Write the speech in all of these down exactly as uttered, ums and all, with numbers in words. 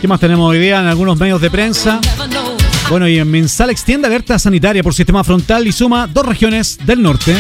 ¿Qué más tenemos hoy día en algunos medios de prensa? Bueno, y en Mensal extiende alerta sanitaria por sistema frontal y suma dos regiones del norte.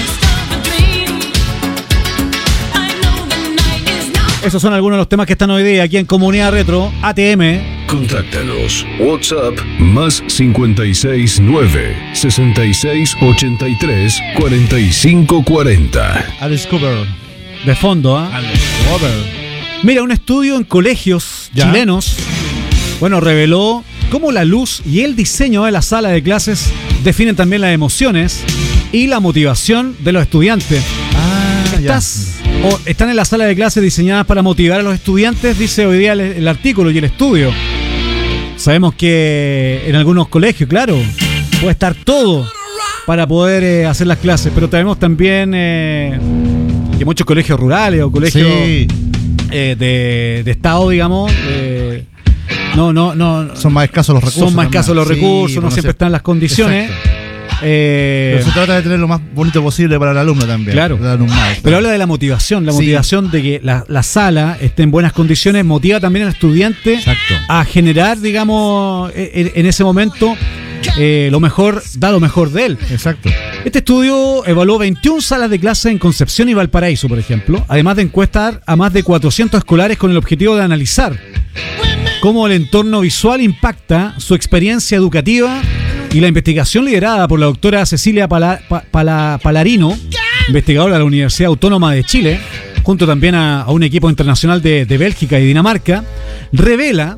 Esos son algunos de los temas que están hoy día aquí en Comunidad Retro. A T M. Contáctanos. WhatsApp más cinco seis nueve, seis seis ocho tres, cuatro cinco cuatro cero. Alice Cooper. De fondo, ¿ah? ¿eh? Alice Cooper. Mira, un estudio en colegios ¿Ya? chilenos, bueno, reveló cómo la luz y el diseño de la sala de clases definen también las emociones y la motivación de los estudiantes. Ah, Estás... O están en la sala de clases diseñadas para motivar a los estudiantes, dice hoy día el, el artículo y el estudio. Sabemos que en algunos colegios, claro, puede estar todo para poder eh, hacer las clases, pero tenemos también eh, que muchos colegios rurales o colegios sí. eh, de, de estado, digamos, eh, no, no, no, son más escasos los recursos. Son más escasos los recursos, sí, no siempre están las condiciones. Exacto. Eh, Pero se trata de tener lo más bonito posible para el alumno también. Claro. Pero habla de la motivación, la motivación sí. de que la, la sala esté en buenas condiciones, motiva también al estudiante Exacto. a generar, digamos, en, en ese momento eh, lo mejor, da lo mejor de él. Exacto. Este estudio evaluó veintiuna salas de clase en Concepción y Valparaíso, por ejemplo, además de encuestar a más de cuatrocientos escolares con el objetivo de analizar cómo el entorno visual impacta su experiencia educativa. Y la investigación liderada por la doctora Cecilia Pala, Pala, Palarino, investigadora de la Universidad Autónoma de Chile, junto también a, a un equipo internacional de, de Bélgica y Dinamarca, revela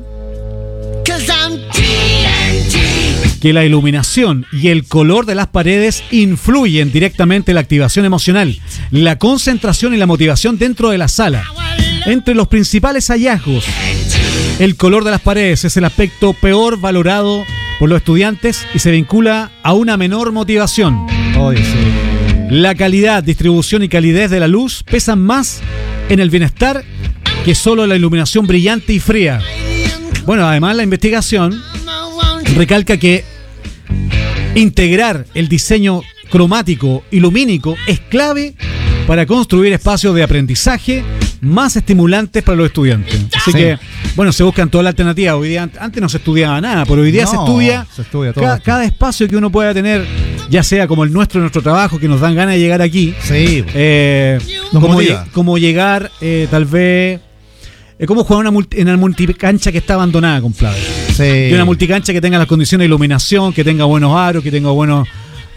que la iluminación y el color de las paredes influyen directamente en la activación emocional, la concentración y la motivación dentro de la sala. Entre los principales hallazgos, el color de las paredes es el aspecto peor valorado por los estudiantes y se vincula a una menor motivación. Oh, sí. La calidad, distribución y calidez de la luz pesan más en el bienestar que solo la iluminación brillante y fría. Bueno, además la investigación recalca que integrar el diseño cromático y lumínico es clave para construir espacios de aprendizaje más estimulantes para los estudiantes. Así sí. que, bueno, se buscan todas las alternativas. Hoy día, antes no se estudiaba nada, pero hoy día no, se estudia, se estudia todo cada, cada espacio que uno pueda tener, ya sea como el nuestro, nuestro trabajo, que nos dan ganas de llegar aquí. Sí. Eh, como, como llegar, eh, tal vez, eh, como jugar una multi, en una multicancha que está abandonada, compadre. Sí. Y una multicancha que tenga las condiciones de iluminación, que tenga buenos aros, que tenga buenos...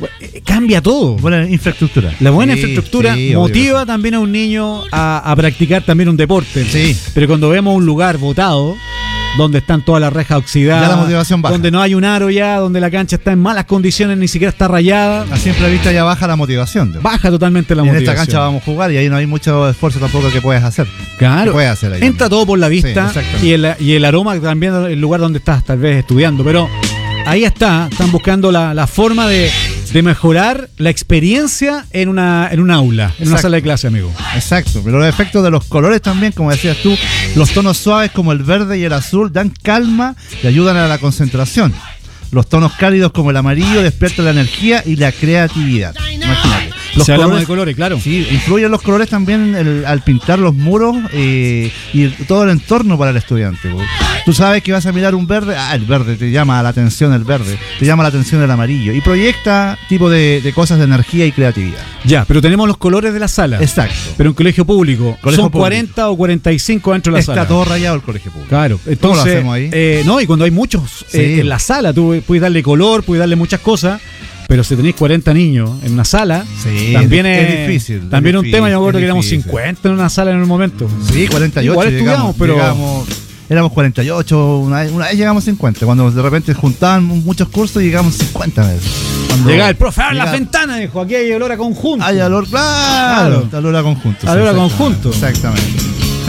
Cambia todo. Buena infraestructura. La buena sí, infraestructura sí, motiva obvio. también a un niño a, a practicar también un deporte. Sí. Pero cuando vemos un lugar botado, donde están todas las rejas oxidadas, ya la motivación baja. Donde no hay un aro ya, donde la cancha está en malas condiciones, ni siquiera está rayada, a simple vista ya baja la motivación. Baja totalmente la y motivación. En esta cancha vamos a jugar y ahí no hay mucho esfuerzo tampoco que puedes hacer. Claro. Puedes hacer ahí Entra también. Todo por la vista sí, y, el, y el aroma también, el lugar donde estás tal vez estudiando. Pero ahí está, están buscando la, la forma de... de mejorar la experiencia en una en un aula, en Exacto. una sala de clase, amigo. Exacto, pero los efectos de los colores también, como decías tú, los tonos suaves como el verde y el azul dan calma y ayudan a la concentración. Los tonos cálidos como el amarillo despiertan la energía y la creatividad. Imagínate. Los si hablamos colores, de colores, claro. Sí, influyen los colores también el, al pintar los muros eh, y todo el entorno para el estudiante. Porque tú sabes que vas a mirar un verde, ah, el verde, te llama la atención el verde, te llama la atención el amarillo y proyecta tipo de, de cosas de energía y creatividad. Ya, pero tenemos los colores de la sala. Exacto. Pero en colegio público, colegio son público. cuarenta o cuarenta y cinco dentro de la Está sala. Está todo rayado el colegio público. Claro. Entonces, ¿cómo lo hacemos ahí? Eh, no, y cuando hay muchos sí. eh, en la sala, tú puedes darle color, puedes darle muchas cosas. Pero si tenéis cuarenta niños en una sala, sí, también es, es difícil. También es un difícil, tema, yo me acuerdo que éramos difícil. cincuenta en una sala en un momento. Sí, cuarenta y ocho. Igual estudiamos, llegamos, pero... Llegamos, éramos cuarenta y ocho, una vez, una vez llegamos cincuenta. Cuando de repente juntaban muchos cursos, llegamos cincuenta veces. Cuando llegaba el profe, abre las ventanas, dijo, aquí hay olor a conjunto. Hay olor, claro, claro. olor a conjunto. Olor a conjunto. Exactamente.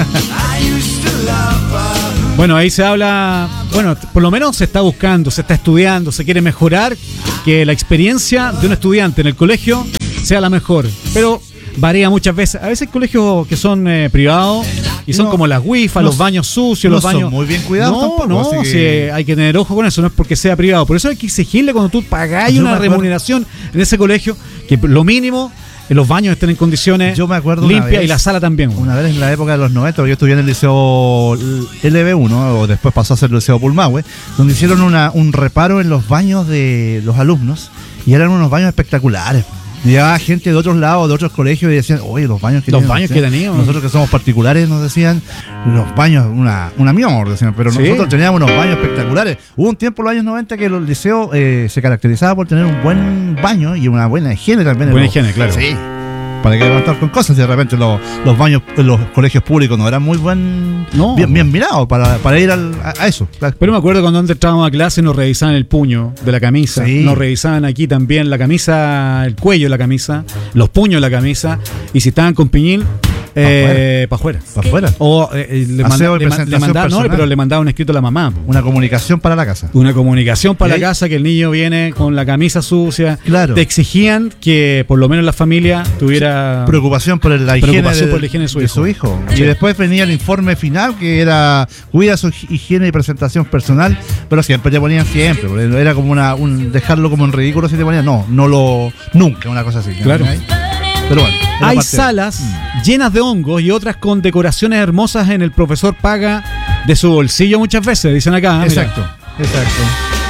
Bueno, ahí se habla, bueno, por lo menos se está buscando, se está estudiando, se quiere mejorar que la experiencia de un estudiante en el colegio sea la mejor, pero varía muchas veces. A veces hay colegios que son eh, privados y son no, como las wifi, no, los baños sucios, no los baños... son muy bien cuidados no, tampoco. No, no, que... sí, hay que tener ojo con eso, no es porque sea privado. Por eso hay que exigirle cuando tú pagáis una remuneración en ese colegio, que lo mínimo en los baños estén en condiciones Yo me acuerdo una limpias vez- y la sala también. Una vez en la época de los noventa, yo estudié en el liceo L B uno, o después pasó a ser el liceo Pulmahue, donde hicieron una, un reparo en los baños de los alumnos, y eran unos baños espectaculares. Llegaba gente de otros lados, de otros colegios, y decían, oye, los baños que Los tienen baños ustedes". que teníamos. Nosotros que somos particulares nos decían, los baños, una, una mierda, decían, pero Sí. nosotros teníamos unos baños espectaculares. Hubo un tiempo en los años noventa que los liceos eh, se caracterizaban por tener un buen baño y una buena higiene también. en Buena los- higiene, claro. Sí. Para que levantar con cosas, y de repente los, los baños en los colegios públicos no eran muy buen No. bien, bien mirados para, para ir al- a, a eso. Claro. Pero me acuerdo cuando antes entrábamos a clase nos revisaban el puño de la camisa, Sí. nos revisaban aquí también la camisa, el cuello de la camisa, los puños de la camisa, y si estaban con piñín, eh, para afuera. Para afuera. O eh, eh, le, Aseo manda- y le, ma- le presentación mandaba, no, personal. pero le mandaba un escrito a la mamá. po. Una comunicación para la casa. Una comunicación para ¿Y la ahí? casa, que el niño viene con la camisa sucia. Claro. Te exigían que por lo menos la familia tuviera Preocupación por la higiene, Preocupación de, por la higiene de su hijo. hijo. Sí. Y después venía el informe final, que era cuida su higiene y presentación personal, pero siempre te ponían siempre, porque era como una un dejarlo como en ridículo si te ponían, no, no lo nunca, una cosa así. Claro. Pero bueno, es la Hay parte- salas Mm. llenas de hongos y otras con decoraciones hermosas en el profesor paga de su bolsillo muchas veces, dicen acá. mira. Exacto, exacto.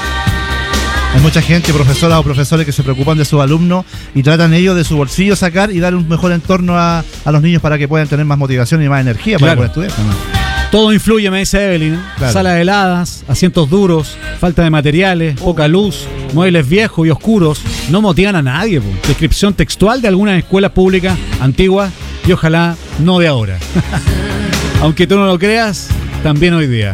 Hay mucha gente, profesoras o profesores, que se preocupan de sus alumnos y tratan ellos de su bolsillo sacar y dar un mejor entorno a, a los niños para que puedan tener más motivación y más energía para Claro. poder estudiar. Todo influye, me dice Evelyn. Claro. Salas heladas, asientos duros, falta de materiales, poca luz, muebles viejos y oscuros. No motivan a nadie. po. Descripción textual de algunas escuelas públicas antiguas y ojalá no de ahora. Aunque tú no lo creas, también hoy día.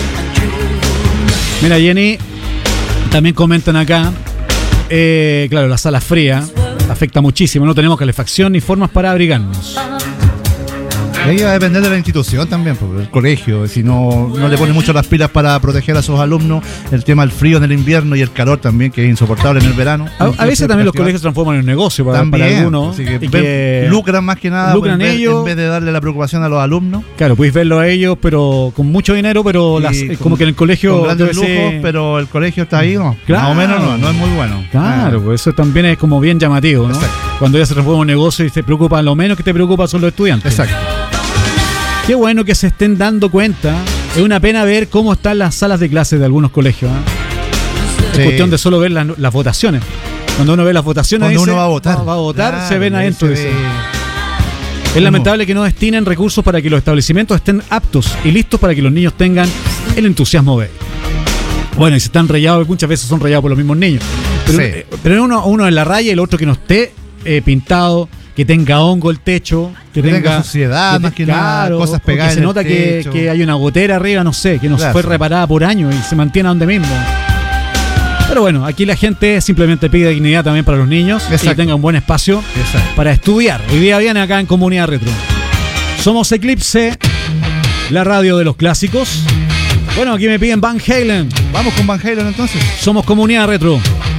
Mira, Jenny, también comentan acá. eh, claro, la sala fría afecta muchísimo. No tenemos calefacción ni formas para abrigarnos. Ahí va a depender de la institución también, porque el colegio, si no, no le pone mucho las pilas para proteger a sus alumnos, el tema del frío en el invierno y el calor también, que es insoportable en el verano. A, a veces también los colegios se transforman en un negocio para, también, para algunos. así que, y ven- que- lucran más que nada lucran en, vez, ellos. en vez de darle la preocupación a los alumnos. Claro, podéis verlo a ellos, pero con mucho dinero, pero Y las- eh, con- como que en el colegio. Con grandes debe ser- lujos, pero el colegio está ahí, ¿no? Claro. Más o menos no, no es muy bueno. Claro, Ah. pues eso también es como bien llamativo, ¿no? Exacto. Cuando ya se transforma en un negocio y te preocupa, lo menos que te preocupa son los estudiantes. Exacto. Qué bueno que se estén dando cuenta. Es una pena ver cómo están las salas de clases de algunos colegios. ¿eh? Es Sí. cuestión de solo ver las, las votaciones. Cuando uno ve las votaciones, Cuando dice, uno va a votar. Va a votar, Claro, se ven ahí adentro. se dice. ve. Es lamentable que no destinen recursos para que los establecimientos estén aptos y listos para que los niños tengan el entusiasmo de. Bueno, y si están rayados, muchas veces son rayados por los mismos niños. Pero, Sí. eh, pero uno, uno en la raya y el otro que no esté eh, pintado, que tenga hongo el techo, que, Que tenga tenga suciedad, te- más que nada, claro, cosas o que pegadas se en el nota que, techo. que hay una gotera arriba, no sé, que no Claro. fue reparada por años y se mantiene donde mismo. Pero bueno, aquí la gente simplemente pide dignidad también para los niños y que Exacto. tengan un buen espacio Exacto. para estudiar. Hoy día viene acá en Comunidad Retro. Somos Eclipse, la radio de los clásicos. Bueno, aquí me piden Van Halen. Vamos con Van Halen entonces. Somos Comunidad Retro.